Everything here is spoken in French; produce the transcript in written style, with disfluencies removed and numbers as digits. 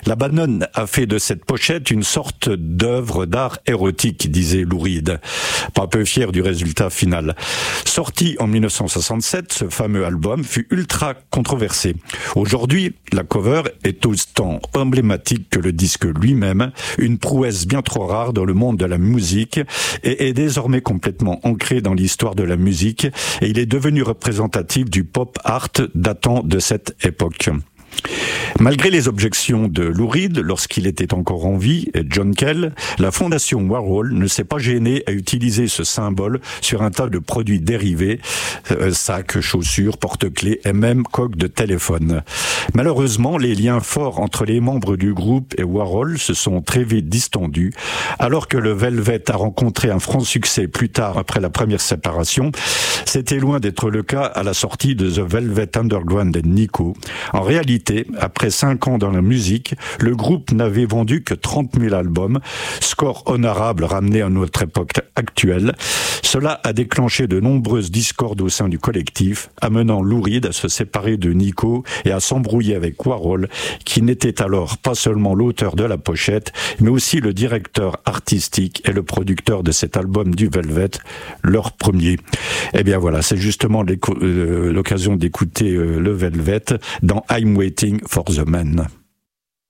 La Bannon a fait de cette pochette une sorte d'œuvre d'art érotique, disait Lou Reed, pas peu fier du résultat final. Sorti en 1967, ce fameux album fut ultra controversé. Aujourd'hui, la cover est autant emblématique que le disque lui-même, une prouesse bien trop rare dans le monde de la musique et est désormais complètement ancré dans l'histoire de la musique et il est devenu représentatif du pop art datant de cette époque. Malgré les objections de Lou Reed lorsqu'il était encore en vie et John Kell, la fondation Warhol ne s'est pas gênée à utiliser ce symbole sur un tas de produits dérivés, sacs, chaussures, porte-clés et même coques de téléphone. Malheureusement, les liens forts entre les membres du groupe et Warhol se sont très vite distendus, alors que le Velvet a rencontré un franc succès plus tard après la première séparation. C'était loin d'être le cas à la sortie de The Velvet Underground et Nico. En réalité, après 5 ans dans la musique, le groupe n'avait vendu que 30 000 albums, score honorable ramené à notre époque actuelle. Cela a déclenché de nombreuses discordes au sein du collectif, amenant Lou Reed à se séparer de Nico et à s'embrouiller avec Warhol, qui n'était alors pas seulement l'auteur de la pochette, mais aussi le directeur artistique et le producteur de cet album du Velvet, leur premier. Eh bien voilà, c'est justement l'occasion d'écouter le Velvet dans I'm Waiting for the Man.